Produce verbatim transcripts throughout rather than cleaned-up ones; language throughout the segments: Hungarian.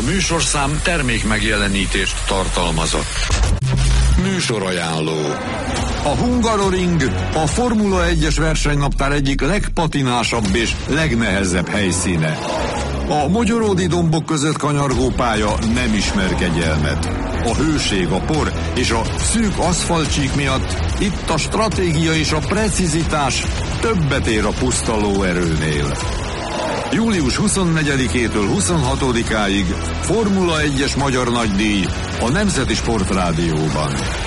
műsorszám termék megjelenítést tartalmazott. Műsorajánló. A Hungaroring a Formula egyes versenynaptár egyik legpatinásabb és legnehezebb helyszíne. A mogyoródi dombok között kanyargó pálya nem ismer kegyelmet. A hőség, a por és a szűk aszfaltcsík miatt itt a stratégia és a precizitás többet ér a puszta lóerőnél. július huszonnegyedikétől huszonhatodikáig Formula egyes magyar nagydíj a Nemzeti Sportrádióban.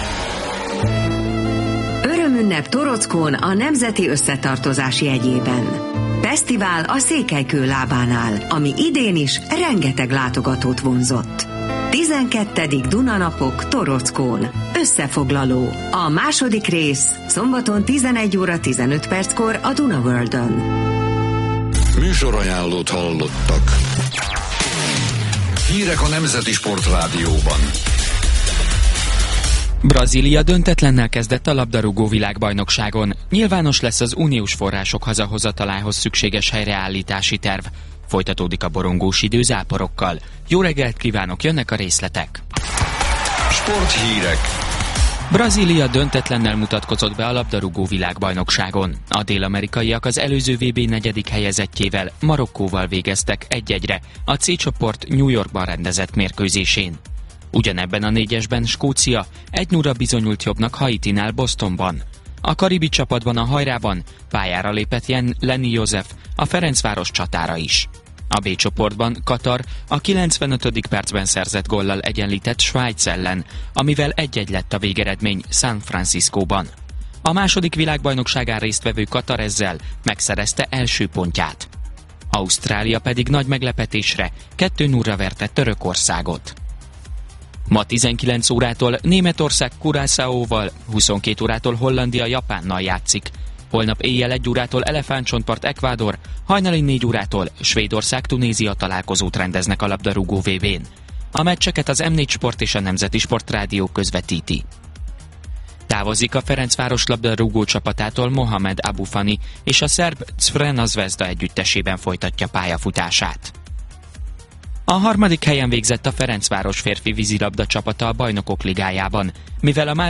Örömünnep Torockón a Nemzeti Összetartozás jegyében. Fesztivál a Székelykő lábánál, ami idén is rengeteg látogatót vonzott. tizenkettedik Dunanapok Torockón. Összefoglaló. A második rész szombaton tizenegy óra tizenöt perckor a Duna Worldön. Műsorajánlót hallottak. Hírek a Nemzeti Sportrádióban. Brazília döntetlennel kezdett a labdarúgó világbajnokságon. Nyilvános lesz az uniós források hazahozatalához szükséges helyreállítási terv. Folytatódik a borongós idő záporokkal. Jó reggelt kívánok, jönnek a részletek. Sporthírek. Brazília döntetlennel mutatkozott be a labdarúgó világbajnokságon. A dél-amerikaiak az előző vé bé negyedik helyezettjével, Marokkóval végeztek egy-egyre a C csoport New Yorkban rendezett mérkőzésén. Ugyanebben a négyesben Skócia egy nulla bizonyult jobbnak Haitinál Bostonban. A karibi csapatban a hajrában pályára lépett Jen Lenny József a Ferencváros csatára is. A B csoportban Katar a kilencvenötödik percben szerzett góllal egyenlített Svájc ellen, amivel egy-egy lett a végeredmény San Franciscóban. A második világbajnokságán résztvevő Katar ezzel megszerezte első pontját. Ausztrália pedig nagy meglepetésre kettő nulla verte Törökországot. Ma tizenkilenc órától Németország Curaçaóval, huszonkét órától Hollandia Japánnal játszik. Holnap éjjel egy órától Elefántcsontpart Ecuador, hajnali négy órától Svédország Tunézia találkozót rendeznek a labdarúgó vé bén. A meccseket az M négy Sport és a Nemzeti Sportrádió közvetíti. Távozik a Ferencváros labdarúgó csapatától Mohamed Abufani, és a szerb Crvena Zvezda együttesében folytatja pályafutását. A harmadik helyen végzett a Ferencváros férfi vízilabda csapata a Bajnokok Ligájában, mivel a